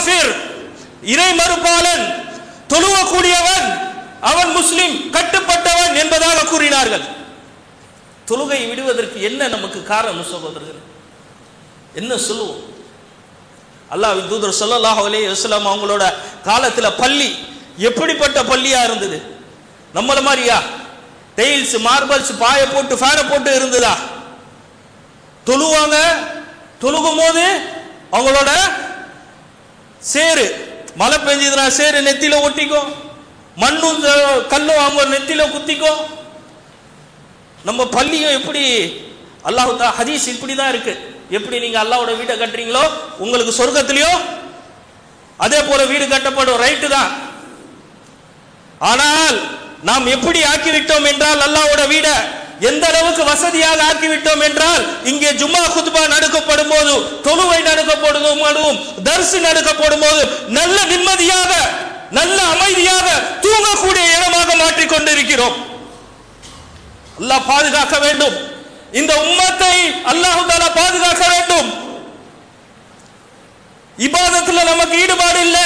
காஃபிர், இறை மறுப்பாளன், தொழுவக்கூடியவன், அவன் முஸ்லிம், கட்டுப்பட்டவன் என்பதாக கூறினார்கள். தொழுகை விடுவதற்கு என்ன நமக்கு காரணம் சகோதரர்கள்? என்ன சொல்லுவோம்? அல்லாஹ்வின் தூதர் ஸல்லல்லாஹு அலைஹி வஸல்லம் அவங்களோட காலத்துல பள்ளி எப்படிப்பட்ட பள்ளியா இருந்தது? நம்மள மாதிரியா டைல்ஸ், மார்பல்ஸ், பாய போட்டு ஃபேனை போட்டு இருந்ததா? தொழுவாங்க, தொழுகும் போது அவங்களோட சேரு, மழை பெஞ்சதுனா சேரு நெத்தில ஒட்டிக்கும், மண்ணும் கல்லும் அவங்க நெத்தில குத்திக்கும். நம்ம பள்ளியும் எப்படி அல்லாஹ் ஹதீஸ் இப்படிதான் இருக்கு. எப்படி நீங்க அல்லாஹ்வோட வீட்டை கட்டுறீங்களோ உங்களுக்கு சொர்க்கத்திலயோ அதே போல வீடு கட்டப்படும். ரைட்டு தான். ஆனால் நாம் எப்படி ஆக்கிவிட்டோம் என்றால், அல்லாஹ்வோட வீட எந்த அளவுக்கு வசதியாக ஆக்கிவிட்டோம் என்றால், இங்கே ஜும்மா குத்பா நடக்கப்படும் போது, தொழுவை நடக்கப்படும் போது, தர்ஸ் நடக்கப்படும் போது நல்ல நிம்மதியாக, நல்ல அமைதியாக தூங்கக்கூடிய இடமாக மாற்றிக் கொண்டிருக்கிறோம். அல்லாஹ் பாதுகாக்க வேண்டும். இந்த உம்மத்தை அல்லாஹ் தஆலா பாதுகாக்க வேண்டும். இபாதத்துல நமக்கு ஈடுபாடு இல்ல,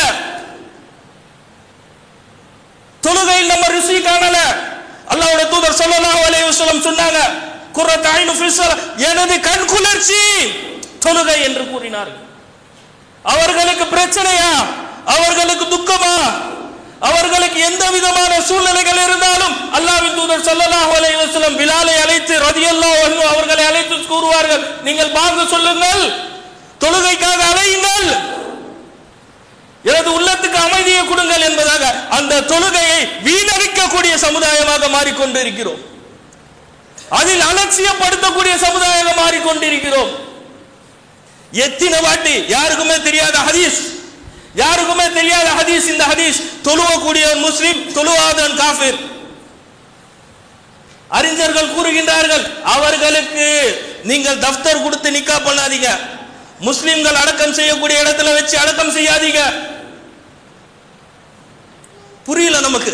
தொழுகையில் நம்ம ருசி காணல. அல்லாஹ்வுடைய தூதர் ஸல்லல்லாஹு அலைஹி வஸல்லம் சொன்னாங்க, குர்ரத் ஐனு ஃபி ஸலாத், எனது கண் குளிர்ச்சி தொழுகை என்று கூறினார்கள். அவர்களுக்கு பிரச்சனையா? அவர்களுக்கு துக்கமா? அவர்களுக்கு எந்த விதமான சூழ்நிலைகள் இருந்தாலும் அல்லாஹ்வின் தூதர் ஸல்லல்லாஹு அலைஹி வஸல்லம் பிலாலை அழைத்து ரலியல்லாஹு அன்ஹு அவர்களை அழைத்து கூறுவார்கள், நீங்கள் பாங்க சொல்லுங்கள், தொழுகைக்காக அழையுங்கள், எனது உள்ளத்துக்கு அமைதியை கொடுங்கள் என்பதாக அந்த தொழுகையை வீணடிக்கக்கூடிய சமுதாயமாக மாறிக்கொண்டிருக்கிறோம். அதில் அலட்சியப்படுத்தக்கூடிய சமுதாயமாக மாறிக்கொண்டிருக்கிறோம். எத்தனை வாட்டி யாருக்குமே தெரியாத ஹதீஸ், யாருக்குமே தெரியாத ஹதீஸ். இந்த ஹதீஸ் தொழுவக்கூடியவன் முஸ்லிம், தொழுவாதவன் காஃபிர். அறிஞர்கள் கூறுகின்றார்கள், அவர்களுக்கு நீங்கள் தஃப்தர் கொடுத்து நிக்கா பண்ணாதீங்க, முஸ்லிம்கள் அடக்கம் செய்யக்கூடிய இடத்துல வச்சு அடக்கம் செய்யாதீங்க. புரியல நமக்கு.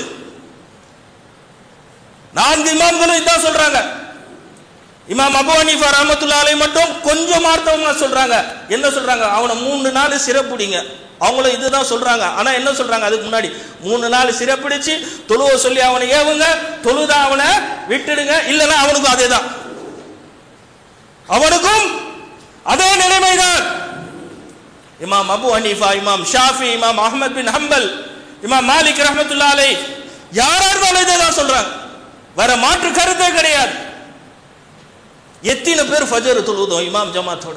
4 இமாம்களும் இதான் சொல்றாங்க. இமாம் அபூ ஹனீஃபா ரஹ்மத்துல்லாஹி அலைஹி மட்டும் கொஞ்சம் மார்த்தவமா சொல்றாங்க. என்ன சொல்றாங்க? அவனை 3 நாள் சிறப்புடிங்க. அவங்களும் இதுதான் சொல்றாங்க. ஆனா என்ன சொல்றாங்க? அதுக்கு முன்னாடி 3 நாள் சிறப்பிடிச்சு தொழுவ சொல்லி அவனை ஏவுங்க, தொழுதா அவனை விட்டுடுங்க, இல்லைன்னா அவனுக்கும் அதே தான், அவனுக்கும் அதே நிலைமைதான். இமாம் அபூ ஹனீஃபா, இமாம் ஷாஃபி, இமாம் அஹ்மத் பின் ஹம்பல், இமாம் மாலிக் ரஹ்மத்துல்லாஹி அலைஹி யாரா இருந்தாலும் இதே தான் சொல்றாங்க. வேற மாற்று கருத்தே கிடையாது. எத்தனை பேர் ஃபஜர் தொழுதோம் இமாம் ஜமாத்தோட?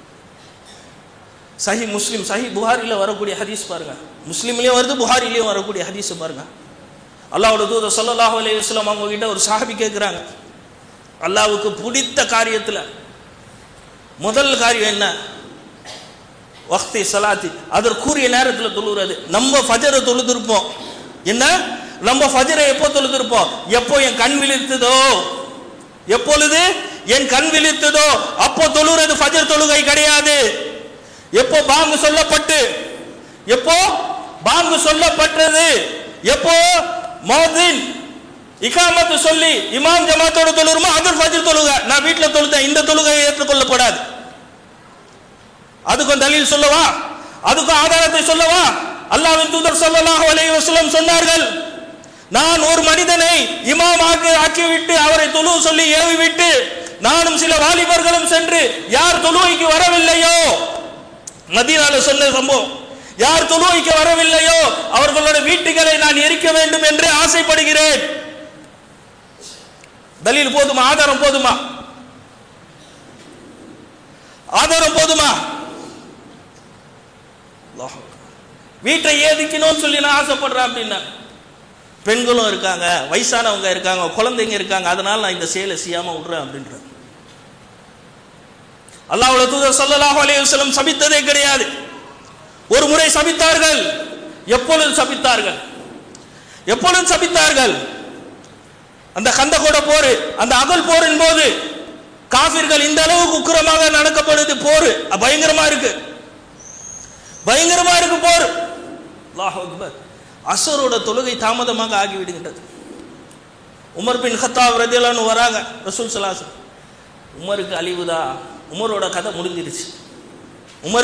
சஹி முஸ்லிம், சஹி புகாரில வரக்கூடிய ஹதீஸ் பாருங்க, முஸ்லிம்லயும் வருது, புகாரிலயும் வரக்கூடிய ஹதீஸ் பாருங்க. அல்லாஹ்வுடைய தூதர் ஸல்லல்லாஹு அலைஹி வஸல்லம் அவங்க கிட்ட ஒரு சஹாபி கேட்கிறாங்க, அல்லாஹ்வுக்கு பிடித்த காரியத்துல முதல் காரியம் என்ன? வக்தி ஸலாத்தி, அதற்குரிய நேரத்தில் தொழுகிறது. நம்ம ஃபஜரை தொழுதிருப்போம். என்ன? நம்ம ஃபஜரை எப்போ தொழுதிருப்போம்? எப்போ என் கண் விழித்ததோ, எப்பொழுது என் கண் விழித்ததோ அப்போ தொழுகிறது ஃபஜர் தொழுகை கிடையாது. எப்போ பாங்கு சொல்லப்பட்டு, எப்போ பாங்கு சொல்லப்பட்டது, எப்போ முஅத்தின் இகாமத்து சொல்லி இமாம் ஜமாத்தோட தொழுகிறோமோ அது ஃபஜர் தொழுகை. நான் வீட்டில் தொழுதேன், இந்த தொழுகை ஏற்றுக்கொள்ளப்படாது. அதுக்கும் தலீல் சொல்லவா? அதுக்கும் ஆதாரத்தை சொல்லவா? அல்லாஹ்வின் தூதர் ஸல்லல்லாஹு அலைஹி வஸல்லம் சொன்னார்கள், நான் ஒரு மனிதனை இமாமாக ஆக்கிவிட்டு அவரை தொழுவ சொல்லி ஏவி விட்டு நானும் சில வாலிபர்களும் சென்று யார் தொழுவைக்கு வரவில்லையோ, மதீனால சொன்ன சம்பவம், யார் தொழுவைக்கு வரவில்லையோ அவர்களோட வீட்டுகளை நான் எரிக்க வேண்டும் என்று ஆசைப்படுகிறேன். தலீல் போதுமா? ஆதாரம் போதுமா? ஆதாரம் போதுமா? வீட்டை ஏதிக்கணும்னு சொல்லி நான் ஆசைப்படுறேன் அப்படின்னா, பெண்களும் இருக்காங்க, வயசானவங்க இருக்காங்க, குழந்தைங்க இருக்காங்க, அதனால நான் இந்த செயலை செய்யாம விடுறேன் அப்படின்ற. அல்லாஹ்வுடைய தூதர் ஸல்லல்லாஹு அலைஹி வஸல்லம் சபித்ததே கிடையாது. ஒரு முறை சபித்தார்கள். எப்பொழுது சபித்தார்கள்? எப்பொழுது சபித்தார்கள்? அந்த கந்தகோட போர், அந்த அகல் போரின் போது காஃபிர்கள் இந்த அளவுக்கு உக்கிரமாக நடக்கப்படுது. போர் பயங்கரமா இருக்கு, பயங்கரமா இருக்கு போர். அல்லாஹ் அக்பர். அஸரோட தொழுகை தாமதமாக ஆகிவிடுகின்றது. உமர் பின் கத்தாப் ரலியல்லாஹு அன்ஹு வராங்க. ரசூல் ஸல்லல்லாஹு அலைஹி வஸல்லம், உமருக்கு அழிவுதா, உமரோட கதை முடிஞ்சிருச்சு.